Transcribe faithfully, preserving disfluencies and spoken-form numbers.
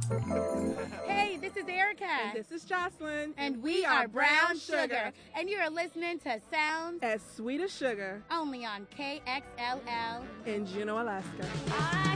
Hey, this is Erica. And this is Jocelyn. And we, we are, are Brown, Brown Sugar. Sugar. And you are listening to Sounds as Sweet as Sugar. Only on K X L L in Juneau, Alaska. I